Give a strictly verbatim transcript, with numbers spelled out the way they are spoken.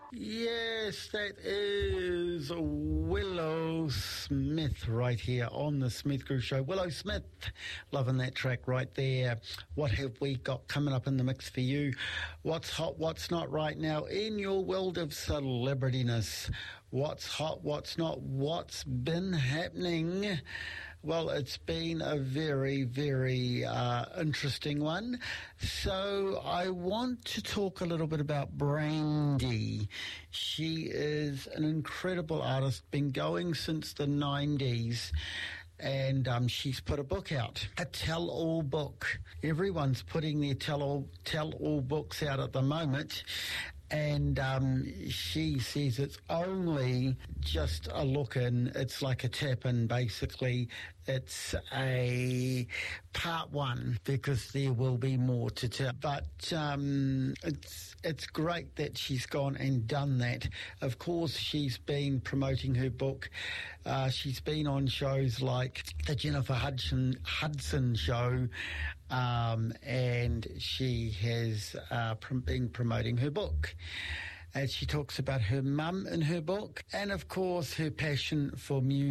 Yes, that is Willow Smith right here on the Smith Crew Show. Willow Smith, loving that track right there. What have we got coming up in the mix for you? What's hot, what's not right now in your world of celebrityness? What's hot, what's not, what's been happening? Well, it's been a very, very uh, interesting one. So I want to talk a little bit about Brandy. She is an incredible artist, been going since the nineties. And um, she's put a book out, a tell-all book. Everyone's putting their tell-all tell-all books out at the moment. And um, she says it's only just a look in. It's like a tap in, basically. It's a part one because there will be more to tell. But um, it's it's great that she's gone and done that. Of course, she's been promoting her book. Uh, she's been on shows like the Jennifer Hudson, Hudson Show, um, and she has uh, pr- been promoting her book. As she talks about her mum in her book, and of course her passion for music.